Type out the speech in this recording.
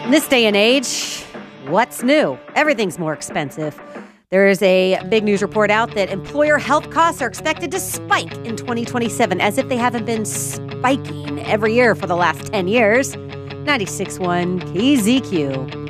In this day and age, what's new? Everything's more expensive. There is a big news report out that employer health costs are expected to spike in 2027, as if they haven't been spiking every year for the last 10 years. 96.1 KZQ.